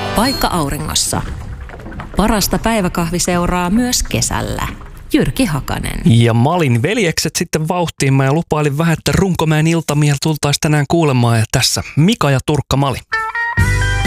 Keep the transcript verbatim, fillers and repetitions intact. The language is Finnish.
Paikka auringossa. Parasta päiväkahviseuraa myös kesällä. Jyrki Hakanen. Ja Malin veljekset sitten vauhtiin. Mä lupailin vähän, että Runkomäen iltamia tultaisiin tänään kuulemaan. Ja tässä Mika ja Turkka Mali.